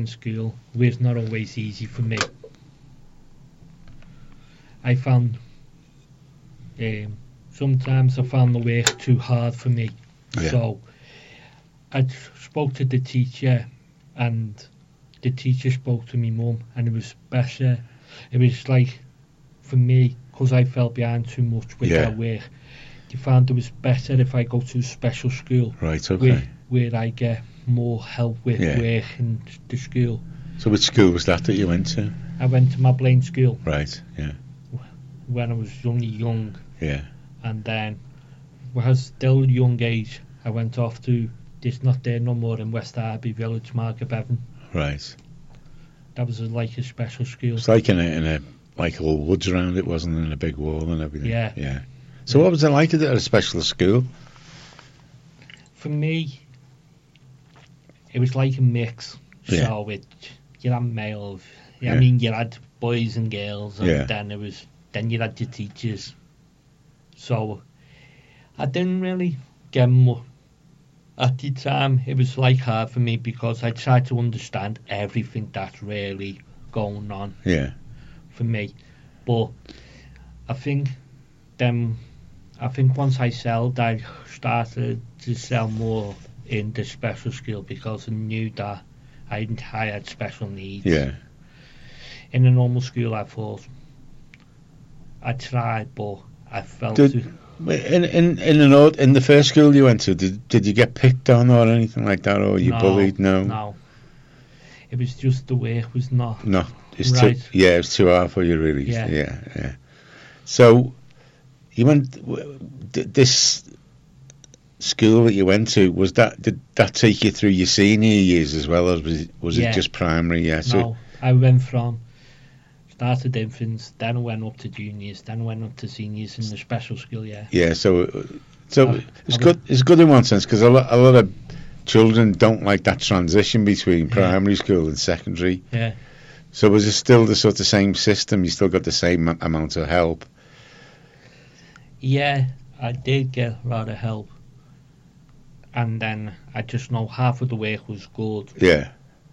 in school was not always easy for me. I found sometimes I found the work too hard for me. Yeah. So I spoke to the teacher, and the teacher spoke to me mum, and it was better. It was like, for me, because I fell behind too much with Yeah. that work, they found it was better if I go to a special school. Right, okay. Where I get more help with Yeah. work in the school. So which school was that you went to? I went to Mablain School Right, yeah, when I was only young, yeah. and then when I was still a young age, I went off to, it's not there no more, in West Derby Village, Market Bevan. Right. That was like a special school. It's like in a like all woods around it, wasn't it? And a big wall and everything. Yeah. Yeah. So what was it like at a special school? For me, it was like a mix. Yeah. So you had males, I Yeah. mean, you had boys and girls, and Yeah. then you had your teachers. So I didn't really get much. At the time, it was like hard for me because I tried to understand everything that's really going on Yeah. for me. But I think once I started to sell more in the special school because I knew that I had special needs. Yeah. In a normal school, I thought I tried, but I felt In the first school you went to, did you get picked on or anything like that, or you bullied? No. It was just the work was not. No, it's right. it's too hard for you, really. Yeah. Yeah. So you went this school that you went to. Did that take you through your senior years as well, or was it just primary? Yeah. So no, I went from started infants, then I went up to juniors, then I went up to seniors in the special school. Yeah. Yeah. So it's good. It's good in one sense because a lot of children don't like that transition between primary school and secondary. Yeah. So was it still the sort of same system? You still got the same amount of help? Yeah, I did get a lot of help. And then I just know half of the work was good. Yeah.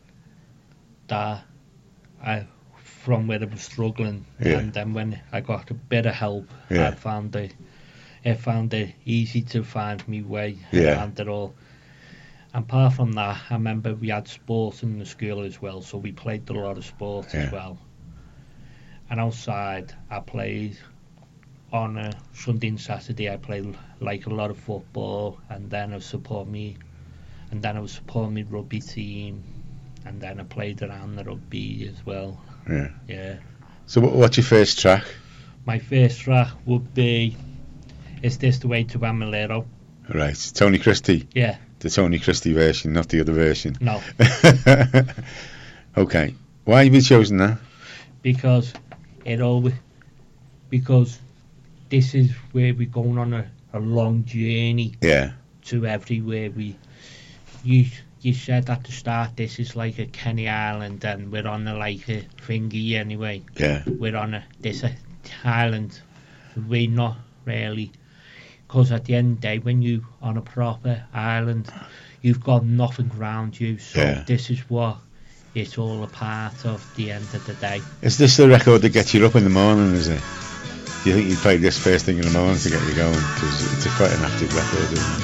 From where I was struggling. Yeah. And then when I got a bit of help, Yeah. I found it easy to find me way Yeah. around it all. And apart from that, I remember we had sports in the school as well, so we played a lot of sports as well. And outside, I played on a Sunday and Saturday. I played like a lot of football, and then I was supporting me rugby team, and then I played around the rugby as well. Yeah. Yeah. So what's your first track? My first track would be "Is This the Way to Amalero?" Right, Tony Christie. Yeah. The Tony Christie version, not the other version. No. Okay. Why have you chosen that? Because this is where we're going on a long journey. Yeah. To everywhere you said at the start this is like a Kenny Island, and we're on like a thingy anyway. Yeah. We're on this island. We're not really, because at the end of the day, when you on a proper island, you've got nothing around you. So this is what it's all a part of. The end of the day. Is this the record that gets you up in the morning? Is it? Do you think you play this first thing in the morning to get you going? Because it's quite an active record, isn't it?